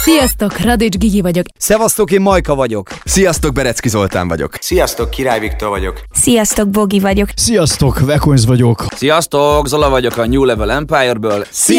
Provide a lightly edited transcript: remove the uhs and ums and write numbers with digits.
Sziasztok, Radics Gigi vagyok. Szevasztok, én Majka vagyok. Sziasztok, Berecki Zoltán vagyok. Sziasztok, Király Viktor vagyok. Sziasztok, Bogi vagyok. Sziasztok, Vekonz vagyok. Sziasztok, Zola vagyok a New Level Empire-ből.